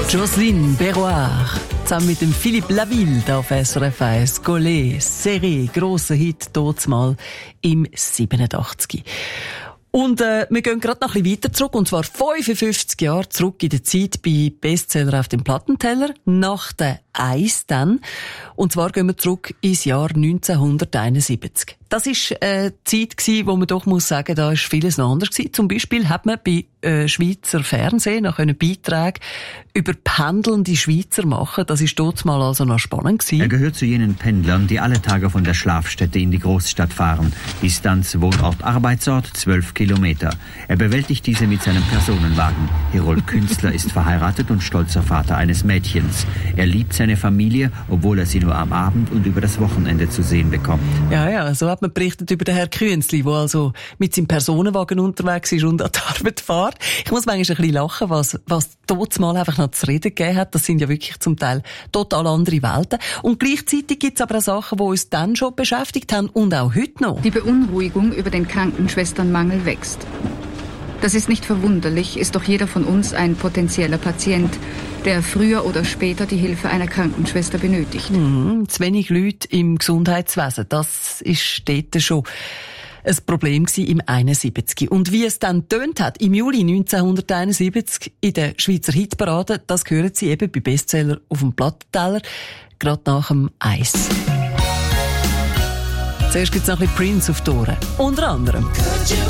Jocelyne Berroir, zusammen mit dem Philippe Laville auf SRF 1. Golé, Serré, grosser Hit, mal im 87. Und wir gehen gerade noch ein bisschen weiter zurück, und zwar 55 Jahre zurück in der Zeit bei Bestseller auf dem Plattenteller, nach der Eis dann. Und zwar gehen wir zurück ins Jahr 1971. Das war eine Zeit, wo man doch muss sagen, da ist vieles noch anders gewesen. Zum Beispiel hat man bei Schweizer Fernsehen noch Beiträge über pendelnde Schweizer machen. Das ist dort mal also noch spannend gewesen. Er gehört zu jenen Pendlern, die alle Tage von der Schlafstätte in die Großstadt fahren. Distanz Wohnort-Arbeitsort 12 Kilometer. Er bewältigt diese mit seinem Personenwagen. Herold Künstler ist verheiratet und stolzer Vater eines Mädchens. Er liebt seine Familie, obwohl er sie nur am Abend und über das Wochenende zu sehen bekommt. Ja, so hat man berichtet über den Herrn Künzli, der also mit seinem Personenwagen unterwegs ist und an die Arbeit fährt. Ich muss manchmal ein bisschen lachen, was dort mal einfach noch zu reden gegeben hat. Das sind ja wirklich zum Teil total andere Welten. Und gleichzeitig gibt es aber auch Sachen, die uns dann schon beschäftigt haben und auch heute noch. Die Beunruhigung über den Krankenschwesternmangel wächst. Das ist nicht verwunderlich, ist doch jeder von uns ein potenzieller Patient, der früher oder später die Hilfe einer Krankenschwester benötigt. Zu wenig Leute im Gesundheitswesen, das ist dort schon ein Problem gewesen im 71. Und wie es dann tönt hat, im Juli 1971 in der Schweizer Hitparade, das hören Sie eben bei Bestseller auf dem Plattenteller, gerade nach dem Eis. Zuerst gibt es noch ein bisschen Prince auf die Ohren. Unter anderem.